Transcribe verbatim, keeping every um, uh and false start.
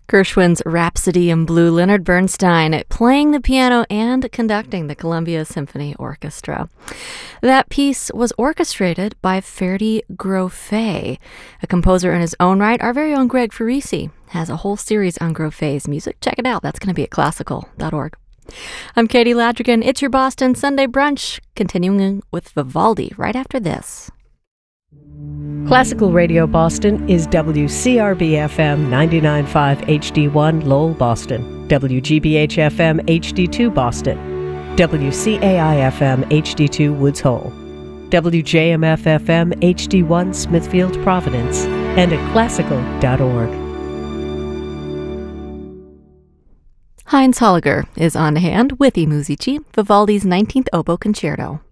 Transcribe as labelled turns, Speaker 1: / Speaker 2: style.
Speaker 1: Gershwin's Rhapsody in Blue, Leonard Bernstein playing the piano and conducting the Columbia Symphony Orchestra. That piece was orchestrated by Ferdi Grofé, a composer in his own right. Our very own Greg Farisi has a whole series on Grofé's music. Check it out. That's going to be at classical dot org. I'm Katie Ladrigan. It's your Boston Sunday Brunch, continuing with Vivaldi right after this.
Speaker 2: Classical Radio Boston is W C R B F M ninety-nine point five H D one Lowell, Boston, W G B H F M H D two Boston, W C A I F M H D two Woods Hole, W J M F F M H D one Smithfield, Providence, and at classical dot org.
Speaker 1: Heinz Holliger is on hand with I Musici, Vivaldi's nineteenth Oboe Concerto.